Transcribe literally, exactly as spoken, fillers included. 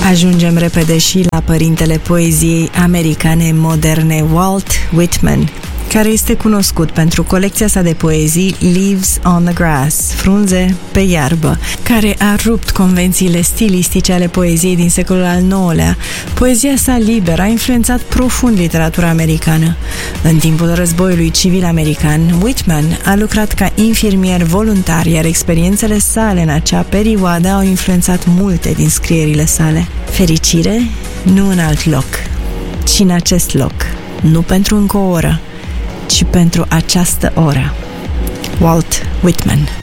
Ajungem repede și la părintele poeziei americane moderne, Walt Whitman, care este cunoscut pentru colecția sa de poezii Leaves on the Grass, frunze pe iarbă, care a rupt convențiile stilistice ale poeziei din secolul al nouălea. Poezia sa liberă a influențat profund literatura americană. În timpul războiului civil american, Whitman a lucrat ca infirmier voluntar, iar experiențele sale în acea perioadă au influențat multe din scrierile sale. Fericire, nu în alt loc, ci în acest loc, nu pentru încă o oră, ci pentru această oră. Walt Whitman.